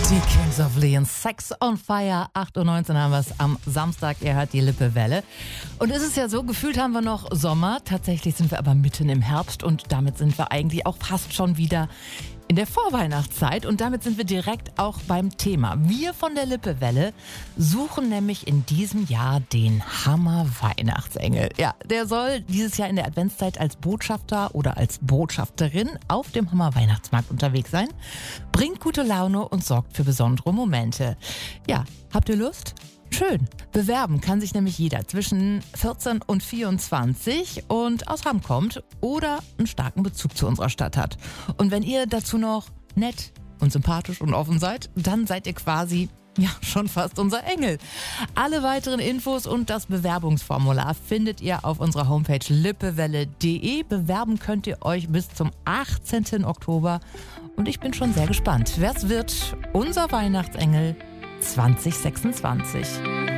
Die Kings of Leon, Sex on Fire, 8:19 Uhr haben wir es am Samstag, ihr hört die Lippe-Welle. Und es ist ja so, gefühlt haben wir noch Sommer, tatsächlich sind wir aber mitten im Herbst und damit sind wir eigentlich auch fast schon wieder in der Vorweihnachtszeit und damit sind wir direkt auch beim Thema. Wir von der Lippe-Welle suchen nämlich in diesem Jahr den Hammer-Weihnachtsengel. Ja, der soll dieses Jahr in der Adventszeit als Botschafter oder als Botschafterin auf dem Hammer-Weihnachtsmarkt unterwegs sein, bringt gute Laune und sorgt für besondere Momente. Ja, habt ihr Lust? Schön. Bewerben kann sich nämlich jeder zwischen 14 und 24 und aus Hamm kommt oder einen starken Bezug zu unserer Stadt hat. Und wenn ihr dazu noch nett und sympathisch und offen seid, dann seid ihr quasi schon fast unser Engel. Alle weiteren Infos und das Bewerbungsformular findet ihr auf unserer Homepage lippewelle.de. Bewerben könnt ihr euch bis zum 18. Oktober. Und ich bin schon sehr gespannt. Wer wird unser Weihnachtsengel 2026?